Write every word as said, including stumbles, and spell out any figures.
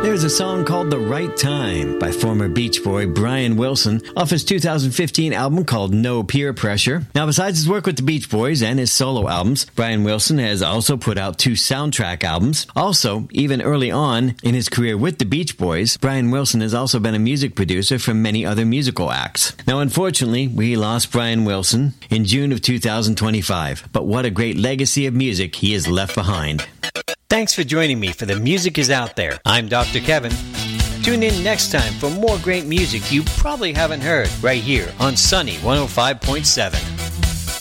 There's a song called The Right Time by former Beach Boy Brian Wilson off his two thousand fifteen album called No Peer Pressure. Now, besides his work with the Beach Boys and his solo albums, Brian Wilson has also put out two soundtrack albums. Also, even early on in his career with the Beach Boys, Brian Wilson has also been a music producer for many other musical acts. Now, unfortunately, we lost Brian Wilson in June of two thousand twenty-five, but what a great legacy of music he has left behind. Thanks for joining me for The Music Is Out There. I'm Doctor Kevin. Tune in next time for more great music you probably haven't heard right here on Sunny one oh five point seven.